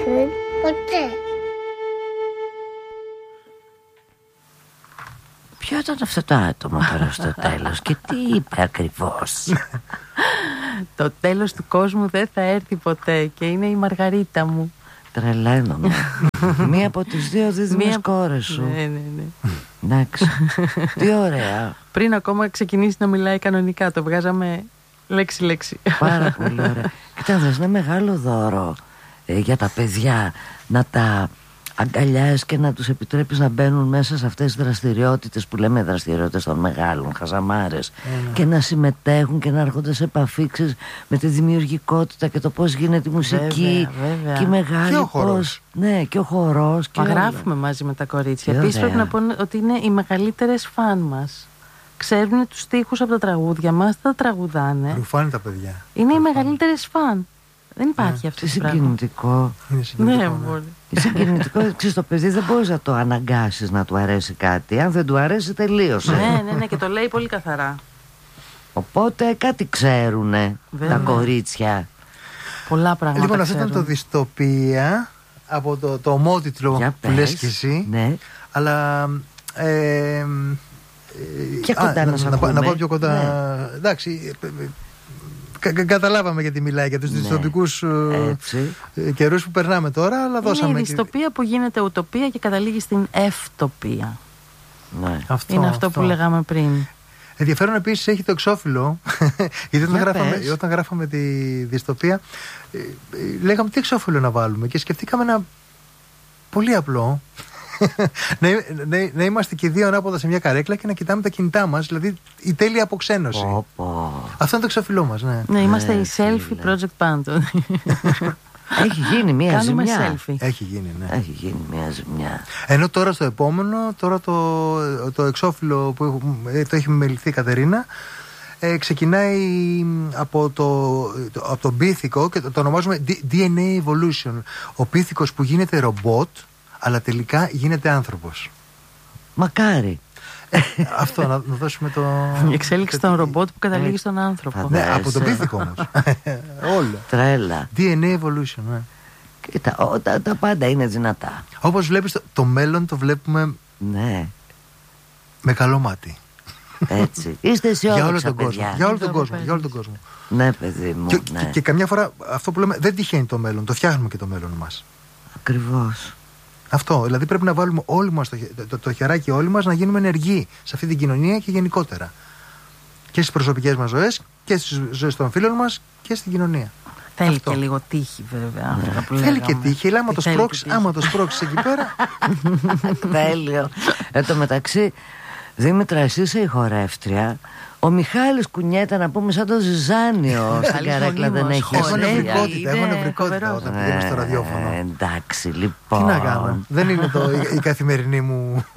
ξεχάσουν ποτέ. Ποιο ήταν αυτό το άτομο τώρα στο τέλος και τι είπε ακριβώς? Το τέλος του κόσμου δεν θα έρθει ποτέ και είναι η Μαργαρίτα μου. Τρελαίνομαι. Μία από τις δύο δίδυμες κόρες σου. Ναι. Εντάξει. Τι ωραία. Πριν ακόμα ξεκινήσει να μιλάει κανονικά, το βγάζαμε λέξη-λέξη. Πάρα πολύ ωραία. Κοιτάξτε, είναι μεγάλο δώρο για τα παιδιά να τα αγκαλιάζεις και να τους επιτρέπεις να μπαίνουν μέσα σε αυτές τις δραστηριότητες που λέμε δραστηριότητες των μεγάλων, χαζαμάρες, και να συμμετέχουν και να έρχονται σε επαφή με τη δημιουργικότητα και το πώς γίνεται η μουσική. Βέβαια. Και η μεγάλη και ο χορός. Ναι, και ο χορός. Και γράφουμε μαζί με τα κορίτσια. Επίσης πρέπει να πω ότι είναι οι μεγαλύτερες φαν μας. Ξέρουν τους στίχους από τα τραγούδια μας, τα τραγουδάνε. Ρουφάνε τα παιδιά. Είναι οι μεγαλύτερες φαν. Δεν υπάρχει αυτό το πράγμα. Συγκινητικό. Είναι συγκινητικό. Ναι, Είναι συγκινητικό. Ξέρεις, το παιδί δεν μπορείς να το αναγκάσεις να του αρέσει κάτι. Αν δεν του αρέσει, τελείωσε. Ναι, και το λέει πολύ καθαρά. Οπότε κάτι ξέρουνε τα κορίτσια. Πολλά πράγματα. Λοιπόν, αυτό ήταν το Δυστοπία από το ομότιτλο που λες και εσύ. Ναι. Αλλά Πιο κοντά να πάω πιο κοντά. Ναι. Εντάξει, καταλάβαμε γιατί μιλάει για τους δυστοπικούς καιρούς που περνάμε τώρα, αλλά δώσαμε. Είναι η δυστοπία που γίνεται ουτοπία και καταλήγει στην ευτοπία. Ναι. Είναι αυτό που λέγαμε πριν. Ενδιαφέρον επίσης έχει το εξώφυλλο. Γιατί όταν γράφαμε τη δυστοπία, λέγαμε τι εξώφυλλο να βάλουμε και σκεφτήκαμε ένα πολύ απλό. να είμαστε και δύο ανάποδα σε μια καρέκλα και να κοιτάμε τα κινητά μας, δηλαδή η τέλεια αποξένωση. Αυτό είναι το εξώφυλλό μας. Ναι, είμαστε η Selfie Project Band. Έχει γίνει μια ζημιά. Έχει γίνει, ναι. Έχει γίνει μια ζημιά. Ενώ τώρα στο επόμενο, τώρα το εξώφυλλο που το έχει μεληθεί η Κατερίνα, ξεκινάει από τον πίθηκο και το ονομάζουμε DNA Evolution. Ο πίθηκος που γίνεται ρομπότ, αλλά τελικά γίνεται άνθρωπος. Μακάρι. Αυτό να δώσουμε το. Η εξέλιξη των ρομπότ που καταλήγει στον άνθρωπο. Ναι, από τον πίθηκο όμως. Όλα. Τρέλα. DNA Evolution, ναι. Κοίτα, τα πάντα είναι δυνατά. Όπως βλέπεις, το μέλλον το βλέπουμε. Ναι. Με καλό μάτι. Έτσι. Είστε αισιόδοξα, για όλο τον παιδιά. κόσμο. Για όλο τον κόσμο. Ναι, παιδί μου. Και καμιά φορά αυτό που λέμε δεν τυχαίνει το μέλλον. Το φτιάχνουμε και το μέλλον μας. Ακριβώς. Αυτό. Δηλαδή πρέπει να βάλουμε όλοι μας το χεράκι, όλοι μας να γίνουμε ενεργοί σε αυτή την κοινωνία και γενικότερα. Και στις προσωπικές μας ζωές και στις ζωές των φίλων μας και στην κοινωνία. Θέλει και λίγο τύχη, βέβαια. Θέλει και τύχη, αλλά άμα το σπρώξεις εκεί πέρα. Τέλειο. Εν τω μεταξύ, Δήμητρα, εσύ είσαι η χορεύτρια. Ο Μιχάλης κουνιέται, να πούμε, σαν το ζυζάνιο στην καρέκλα, δεν έχει. Έχω νευρικότητα όταν πηγαίνω στο ραδιόφωνο. Εντάξει, λοιπόν. Τι να κάνω. Δεν είναι η καθημερινή μου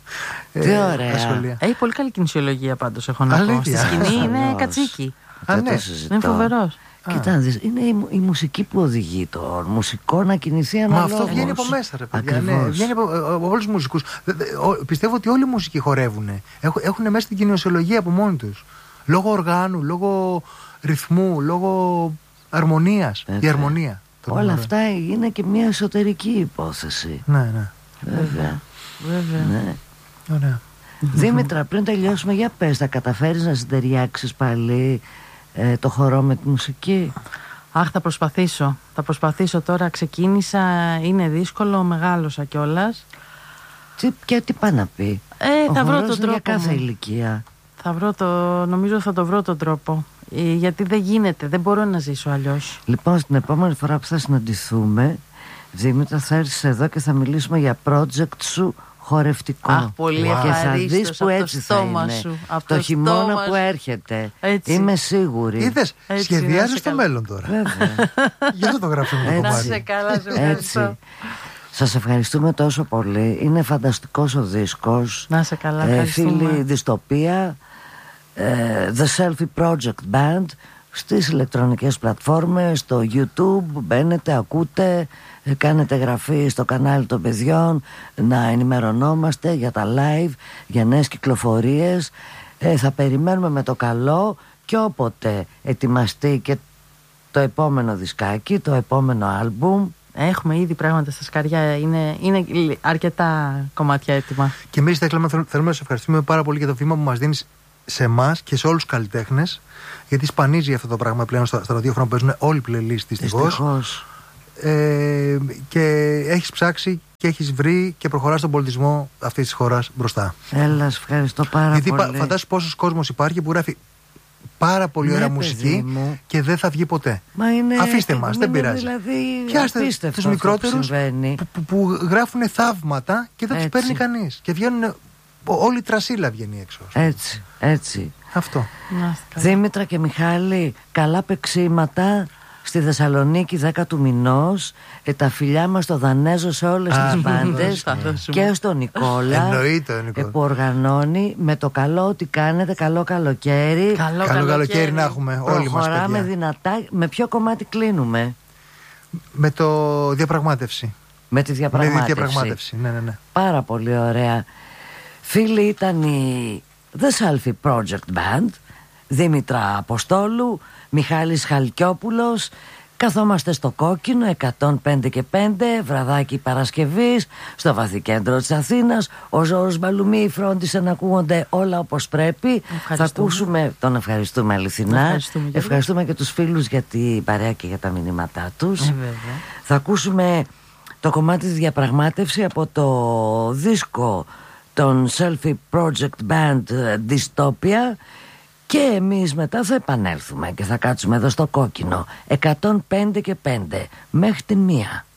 ασχολία. Έχει πολύ καλή κινησιολογία πάντως, έχω να πω. Στη σκηνή είναι κατσίκι. Είναι φοβερός. Κοίτα, είναι η μουσική που οδηγεί το μουσικό να κινηθεί αναλόγως. Μα αυτό βγαίνει από μέσα, ρε παιδιά. Ναι, βγαίνει από όλους τους μουσικούς. Πιστεύω ότι όλοι οι μουσικοί χορεύουν. Έχουν μέσα την κοινωνιολογία από μόνοι τους. Λόγω οργάνου, λόγω ρυθμού, λόγω αρμονίας. Η αρμονία. Όλα αυτά είναι και μια εσωτερική υπόθεση. Ναι. Βέβαια. Ναι. Ωραία. Δήμητρα, πριν τελειώσουμε, για πες, θα καταφέρεις να συντεριάξεις πάλι το χορό με τη μουσική? Αχ, θα προσπαθήσω τώρα. Ξεκίνησα, είναι δύσκολο, μεγάλωσα κιόλας. Και τι πάει να πει? Θα βρω τον τρόπο για κάθε ηλικία. Νομίζω θα το βρω τον τρόπο. Γιατί δεν γίνεται, δεν μπορώ να ζήσω αλλιώς. Λοιπόν, την επόμενη φορά που θα συναντηθούμε, Δήμητρα, θα έρθεις εδώ και θα μιλήσουμε για project σου χορευτικό. Αχ, πολύ ευχαρίστως. Και θα δεις που έτσι θα είναι. Σου, το χειμώνα που έρχεται. Έτσι. Είμαι σίγουρη. Είδες, σχεδιάζεις το μέλλον τώρα. Βέβαια. Γιατί το γράψαμε το κομμάτι. Να σε καλά, σε ευχαριστώ. Σας ευχαριστούμε τόσο πολύ. Είναι φανταστικός ο δίσκος. Να σε καλά, ευχαριστούμε. Φίλοι, Δυστοπία, The Selfie Project Band, στις ηλεκτρονικές πλατφόρμες, στο YouTube. Μπαίνετε, ακούτε, κάνετε εγγραφή στο κανάλι των παιδιών, να ενημερωνόμαστε για τα live, για νέες κυκλοφορίες. Θα περιμένουμε με το καλό, και όποτε ετοιμαστεί και το επόμενο δισκάκι, το επόμενο άλμπουμ, Έχουμε ήδη πράγματα στα σκαριά. Είναι αρκετά κομμάτια έτοιμα. Και εμείς θέλουμε να σε ευχαριστούμε πάρα πολύ για το βήμα που μας δίνεις σε εμάς και σε όλους τους καλλιτέχνες. Γιατί σπανίζει αυτό το πράγμα πλέον στα ραδιόφωνα που παίζουν όλοι οι playlist δυστυχώς. Και έχεις ψάξει και έχεις βρει και προχωράς τον πολιτισμό αυτής της χώρας μπροστά. Έλα, ευχαριστώ πάρα πολύ. Γιατί φαντάσου πόσος κόσμος υπάρχει που γράφει πάρα πολύ ωραία μουσική και δεν θα βγει ποτέ. Αφήστε μας, δεν πειράζει. Δηλαδή, πιάστε τους μικρότερους που γράφουν θαύματα και δεν τους παίρνει κανείς. Και βγαίνουν, όλη η τρασίλα βγαίνει έξω. Έτσι. Αυτό. Δήμητρα και Μιχάλη, καλά παιξίματα στη Θεσσαλονίκη 10 του μηνός. Τα φιλιά μας στο Δανέζο σε όλες τις μπάντες και στον Νικόλα που οργανώνει. Με το καλό ότι κάνετε. Καλό καλοκαίρι. Καλό καλοκαίρι να έχουμε όλοι μας. Προχωράμε δυνατά. Με ποιο κομμάτι κλείνουμε? Με το διαπραγμάτευση. Με τη διαπραγμάτευση. Ναι. Πάρα πολύ ωραία. Φίλοι, ήταν η The Selfie Project Band, Δήμητρα Αποστόλου, Μιχάλης Χαλκιόπουλος. Καθόμαστε στο Κόκκινο 105 και 5, βραδάκι Παρασκευής, στο βαθύ κέντρο της Αθήνας. Ο Ζώρος Μπαλουμί φρόντισε να ακούγονται όλα όπως πρέπει. Θα ακούσουμε, τον ευχαριστούμε αληθινά. Ευχαριστούμε και τους φίλους για την παρέα και για τα μηνύματά τους. Θα ακούσουμε το κομμάτι της διαπραγμάτευση από το δίσκο των Selfie Project Band Dystopia. Και εμείς μετά θα επανέλθουμε και θα κάτσουμε εδώ στο Κόκκινο 105 και 5 μέχρι την 1.